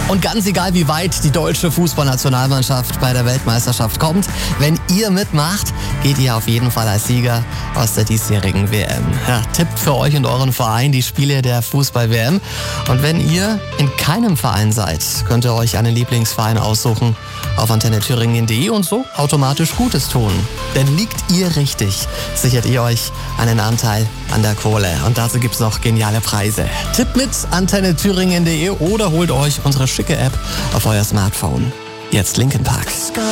Und ganz egal, wie weit die deutsche Fußballnationalmannschaft bei der Weltmeisterschaft kommt, wenn ihr mitmacht, geht ihr auf jeden Fall als Sieger aus der diesjährigen WM. Ja, tippt für euch und euren Verein die Spiele der Fußball-WM. Und wenn ihr in keinem Verein seid, könnt ihr euch einen Lieblingsverein aussuchen auf antennethüringen.de und so automatisch Gutes tun. Denn liegt ihr richtig, sichert ihr euch einen Anteil an der Kohle. Und dazu gibt's noch geniale Preise. Tippt mit antennethüringen.de oder holt euch unsere schicke App auf euer Smartphone. Jetzt Linkin Park.